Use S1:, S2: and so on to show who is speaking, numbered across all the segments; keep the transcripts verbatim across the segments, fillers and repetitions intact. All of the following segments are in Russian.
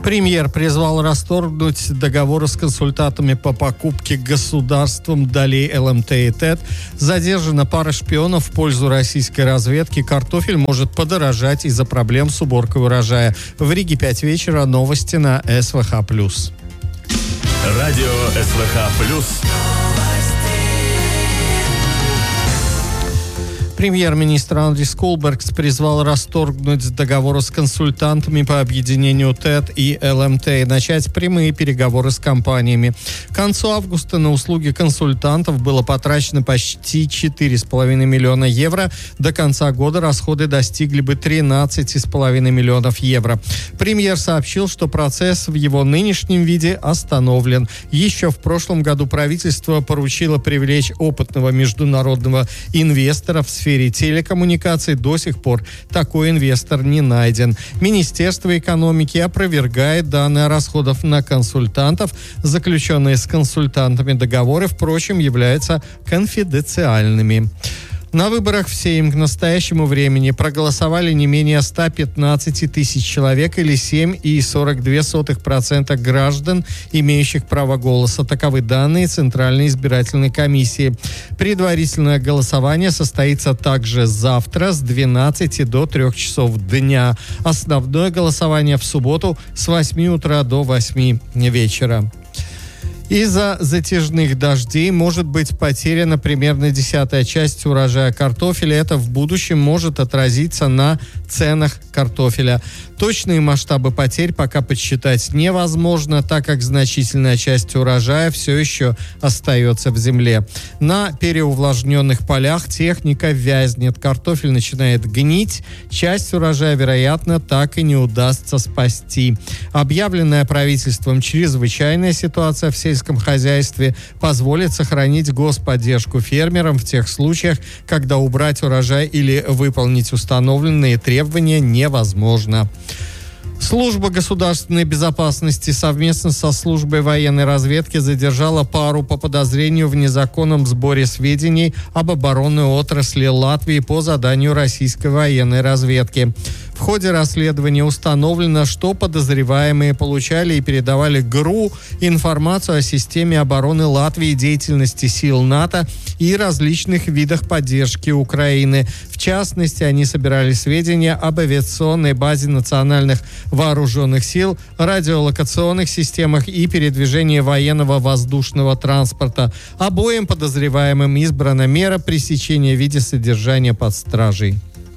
S1: Премьер призвал расторгнуть договоры с консультантами по покупке государством долей эл эм тэ и тэ и ти. Задержана пара шпионов в пользу российской разведки. Картофель может подорожать из-за проблем с уборкой урожая. В Риге пять вечера. Новости на эс вэ ха плюс.
S2: Радио эс вэ ха плюс.
S1: Премьер-министр Андрис Кулбергс призвал расторгнуть договоры с консультантами по объединению тэ и ти и эл эм тэ и начать прямые переговоры с компаниями. К концу августа на услуги консультантов было потрачено почти четыре с половиной миллиона евро. До конца года расходы достигли бы тринадцати с половиной миллионов евро. Премьер сообщил, что процесс в его нынешнем виде остановлен. Еще в прошлом году правительство поручило привлечь опытного международного инвестора в сфере телекоммуникаций. До сих пор такой инвестор не найден. Министерство экономики опровергает данные о расходах на консультантов. Заключенные с консультантами договоры, впрочем, являются конфиденциальными. На выборах в Сейм к настоящему времени проголосовали не менее ста пятнадцати тысяч человек или семь целых сорок две сотых процента граждан, имеющих право голоса. Таковы данные Центральной избирательной комиссии. Предварительное голосование состоится также завтра с двенадцати до трёх часов дня. Основное голосование в субботу с восьми утра до восьми вечера. Из-за затяжных дождей может быть потеряна примерно десятая часть урожая картофеля. Это в будущем может отразиться на ценах картофеля. Точные масштабы потерь пока подсчитать невозможно, так как значительная часть урожая все еще остается в земле. На переувлажненных полях техника вязнет, картофель начинает гнить. Часть урожая, вероятно, так и не удастся спасти. Объявленная правительством чрезвычайная ситуация в сельском хозяйстве позволит сохранить господдержку фермерам в тех случаях, когда убрать урожай или выполнить установленные требования невозможно. Служба государственной безопасности совместно со службой военной разведки задержала пару по подозрению в незаконном сборе сведений об оборонной отрасли Латвии по заданию российской военной разведки. В ходе расследования установлено, что подозреваемые получали и передавали ГРУ информацию о системе обороны Латвии, деятельности сил НАТО и различных видах поддержки Украины. В частности, они собирали сведения об авиационной базе национальных вооруженных сил, радиолокационных системах и передвижении военного воздушного транспорта. Обоим подозреваемым избрана мера пресечения в виде содержания под стражей.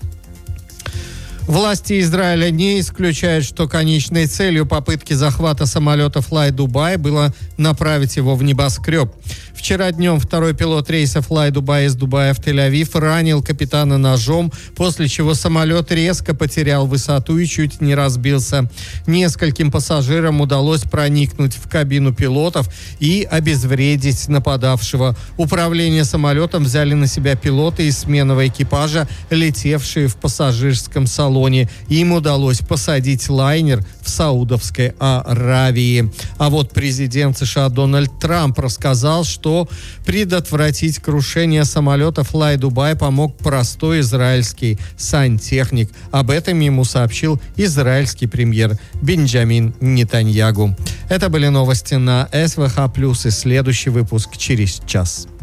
S1: Власти Израиля не исключают, что конечной целью попытки захвата самолета Fly Dubai было направить его в небоскреб. Вчера днем второй пилот рейса Fly Dubai из Дубая в Тель-Авив ранил капитана ножом, после чего самолет резко потерял высоту и чуть не разбился. Нескольким пассажирам удалось проникнуть в кабину пилотов и обезвредить нападавшего. Управление самолетом взяли на себя пилоты из сменного экипажа, летевшие в пассажирском салоне. Им удалось посадить лайнер в Саудовской Аравии. А вот президент США Дональд Трамп рассказал, что предотвратить крушение самолета Fly Dubai помог простой израильский сантехник. Об этом ему сообщил израильский премьер Бенджамин Нетаньягу. Это были новости на эс вэ ха плюс, и следующий выпуск через час.